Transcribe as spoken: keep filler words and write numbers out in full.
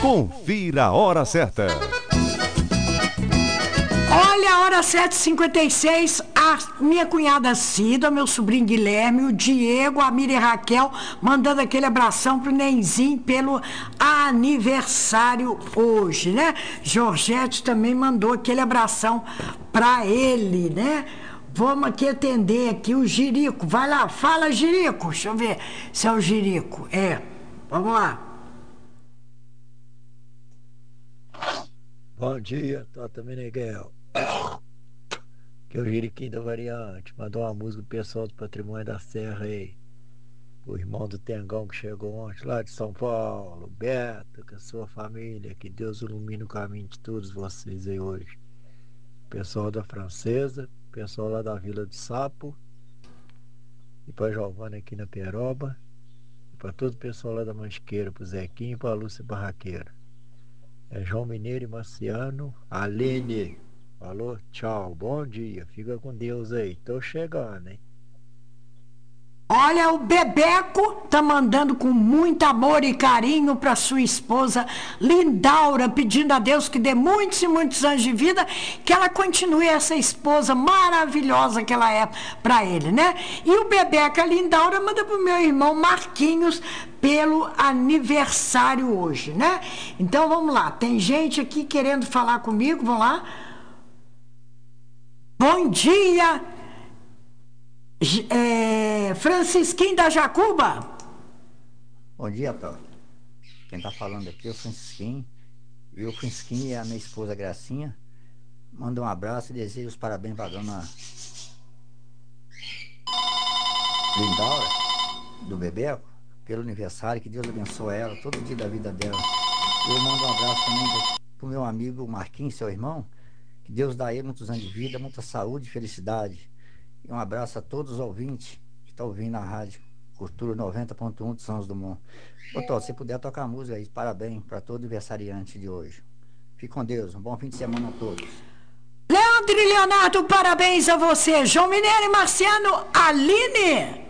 Confira a hora certa. Olha, a hora sete e cinquenta e seis, a minha cunhada Cida, meu sobrinho Guilherme, o Diego, a Miriam e a Raquel, mandando aquele abração pro Nenzinho pelo aniversário hoje, né? Georgette também mandou aquele abração pra ele, né? Vamos aqui atender aqui o Jirico. Vai lá, fala, Jirico. Deixa eu ver se é o Jirico. É, vamos lá. Bom dia, Tota Meneghel. Que é o Jiriquinho da Variante. Mandou uma música do pessoal do Patrimônio da Serra aí. O irmão do Tengão que chegou ontem lá de São Paulo. Beto, com a sua família. Que Deus ilumine o caminho de todos vocês aí hoje. Pessoal da Francesa, pessoal lá da Vila do Sapo. E pra Giovana aqui na Peroba. E pra todo o pessoal lá da Mantiqueira, pro Zequinho e pra Lúcia Barraqueira. É João Mineiro e Marciano. Aline. Falou, tchau, bom dia. Fica com Deus aí. Tô chegando, hein? Olha, o Bebeco tá mandando com muito amor e carinho para sua esposa Lindaura, pedindo a Deus que dê muitos e muitos anos de vida, que ela continue essa esposa maravilhosa que ela é para ele, né? E o Bebeco, a Lindaura, manda pro meu irmão Marquinhos pelo aniversário hoje, né? Então vamos lá, tem gente aqui querendo falar comigo, vamos lá. Bom dia, é, Francisquinho da Jacuba. Bom dia, Tó. Quem tá falando aqui é o Francisquinho. E o Francisquinho e a minha esposa Gracinha. Manda um abraço e desejo os parabéns pra dona Lindaura, do Bebeco, pelo aniversário. Que Deus abençoe ela todo dia da vida dela. Eu mando um abraço também pro meu amigo Marquinhos, seu irmão. Que Deus dá a ele muitos anos de vida, muita saúde e felicidade. E um abraço a todos os ouvintes que estão ouvindo a rádio Cultura noventa ponto um de São José do Monte. Ô, Tó, se puder tocar a música aí, parabéns para todo aniversariante de hoje. Fique com Deus, um bom fim de semana a todos. Leandro e Leonardo, parabéns a você. João Mineiro e Marciano, Aline.